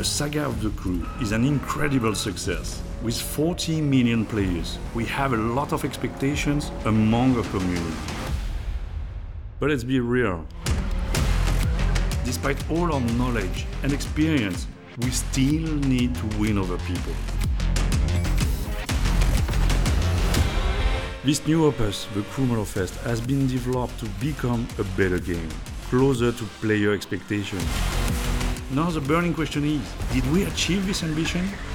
Saga of the Crew is an incredible success. With 40 million players, we have a lot of expectations among our community. But let's be real. Despite all our knowledge and experience, we still need to win over people. This new opus, the Crew Motorfest, has been developed to become a better game, closer to player expectations. Now the burning question is, did we achieve this ambition?